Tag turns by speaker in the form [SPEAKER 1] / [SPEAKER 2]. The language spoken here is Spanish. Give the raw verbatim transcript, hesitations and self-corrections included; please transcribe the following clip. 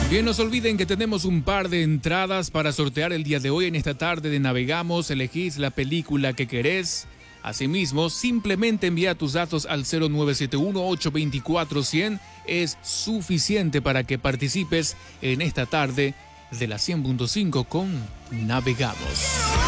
[SPEAKER 1] Bien, no se olviden que tenemos un par de entradas para sortear el día de hoy. En esta tarde de Navegamos, elegís la película que querés. Asimismo, simplemente envía tus datos al cero nueve siete uno, ocho dos cuatro, cien. Es suficiente para que participes en esta tarde de la cien punto cinco con Navegamos.